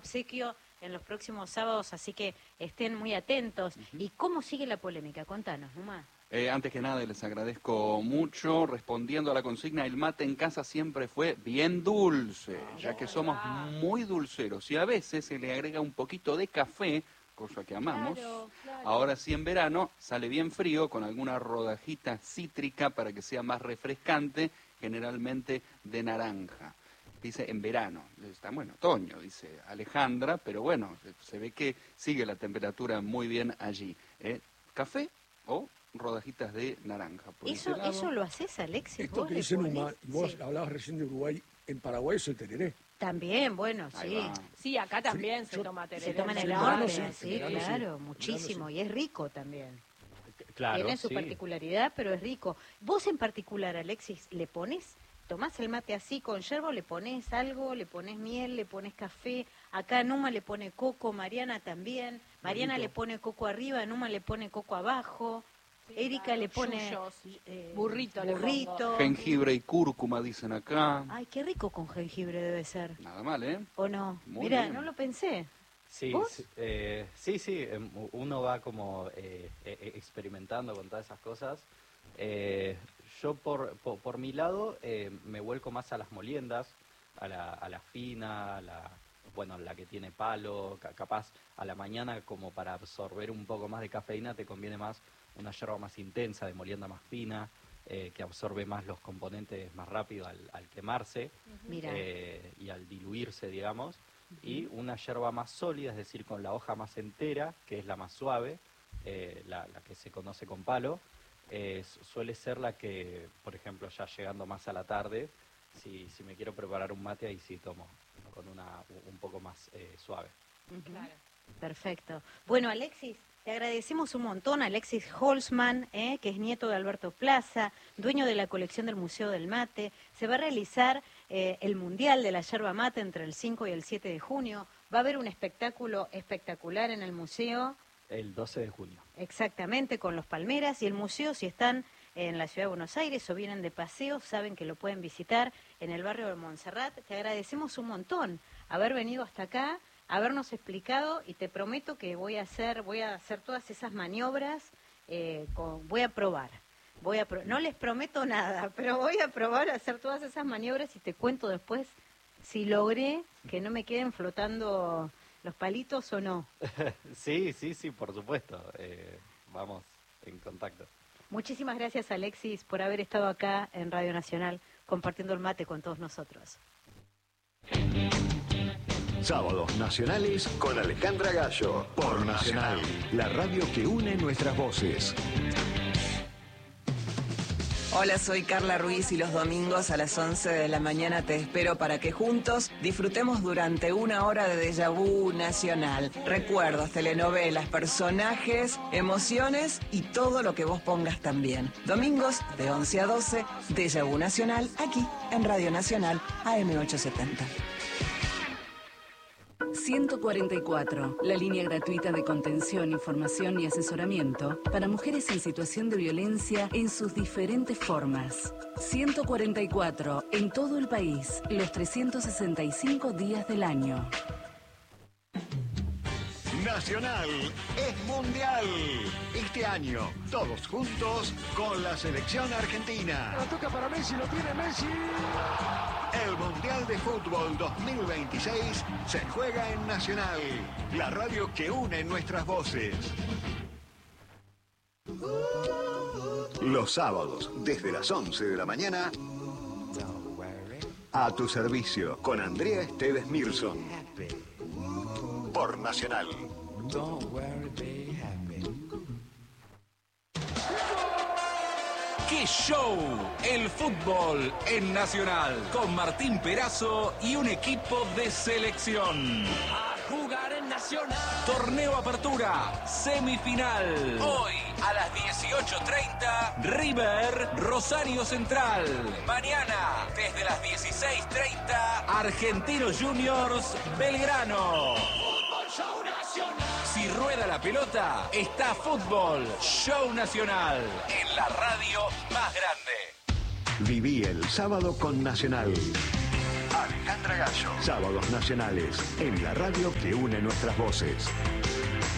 obsequio en los próximos sábados, así que estén muy atentos. ¿Y cómo sigue la polémica? Contanos, Numa. Antes que nada, les agradezco mucho. Respondiendo a la consigna, el mate en casa siempre fue bien dulce, ya que somos muy dulceros y a veces se le agrega un poquito de café, cosa que amamos. Claro. Ahora sí, en verano sale bien frío con alguna rodajita cítrica para que sea más refrescante, generalmente de naranja. Dice en verano, estamos en otoño, dice Alejandra, pero bueno, se ve que sigue la temperatura muy bien allí. ¿Café o rodajitas de naranja? ¿Eso lo haces, Alexis? Esto que dice Numa, y vos hablabas recién de Uruguay, en Paraguay es el tereré. También, bueno, sí. Sí, acá también se toma tereré. Se toma en el norte, sí, claro, muchísimo. Y es rico también. Claro, tiene su particularidad, pero es rico. Vos en particular, Alexis, ¿le pones, tomás el mate así con yerba, le pones algo, le pones miel, le pones café? Acá Numa le pone coco, Mariana también. Mariana le pone coco arriba, Numa le pone coco abajo. Sí, Erika le pone burrito. Jengibre y cúrcuma, dicen acá. Ay, qué rico con jengibre debe ser. Nada mal, ¿eh? ¿O no? Muy Mirá, bien. no lo pensé. Sí, sí, uno va como experimentando con todas esas cosas. Yo por mi lado me vuelco más a las moliendas, a la fina, la que tiene palo, capaz a la mañana como para absorber un poco más de cafeína te conviene más una yerba más intensa, de molienda más fina, que absorbe más los componentes más rápido al quemarse y al diluirse, digamos. Y una yerba más sólida, es decir, con la hoja más entera, que es la más suave, la que se conoce con palo, suele ser la que, por ejemplo, ya llegando más a la tarde, si me quiero preparar un mate, ahí sí tomo con un poco más suave. Claro. Perfecto. Bueno, Alexis, te agradecemos un montón. Alexis Holzman, que es nieto de Alberto Plaza, dueño de la colección del Museo del Mate. Se va a realizar el Mundial de la Yerba Mate entre el 5 y el 7 de junio. Va a haber un espectáculo espectacular en el museo. El 12 de junio. Exactamente, con los palmeras. Y el museo, si están en la ciudad de Buenos Aires o vienen de paseo, saben que lo pueden visitar en el barrio de Montserrat. Te agradecemos un montón haber venido hasta acá, habernos explicado, y te prometo que voy a hacer todas esas maniobras, voy a probar. No les prometo nada, pero voy a probar a hacer todas esas maniobras y te cuento después si logré que no me queden flotando los palitos o no. Sí, por supuesto. Vamos en contacto. Muchísimas gracias, Alexis, por haber estado acá en Radio Nacional compartiendo el mate con todos nosotros. Sábados nacionales con Alejandra Gallo por Nacional, la radio que une nuestras voces. Hola, soy Carla Ruiz y los domingos a las 11 de la mañana te espero para que juntos disfrutemos durante una hora de déjà vu nacional. Recuerdos, telenovelas, personajes, emociones y todo lo que vos pongas también. Domingos de 11 a 12, déjà vu nacional, aquí en Radio Nacional AM870. 144, la línea gratuita de contención, información y asesoramiento para mujeres en situación de violencia en sus diferentes formas. 144, en todo el país, los 365 días del año. Nacional es mundial. Este año, todos juntos con la selección argentina. La toca para Messi, lo tiene Messi. El Mundial de Fútbol 2026 se juega en Nacional, la radio que une nuestras voces. Los sábados, desde las 11 de la mañana, a tu servicio, con Andrea Esteves Mirson. Por Nacional. ¡Qué show! El fútbol en Nacional, con Martín Perazo y un equipo de selección. A jugar en Nacional. Torneo Apertura, semifinal. Hoy a las 18:30, River, Rosario Central. Mañana, desde las 16:30, Argentinos Juniors, Belgrano. Fútbol Show Nacional. Si rueda la pelota, está Fútbol Show Nacional, en la radio más grande. Viví el sábado con Nacional. Alejandra Gallo. Sábados nacionales, en la radio que une nuestras voces.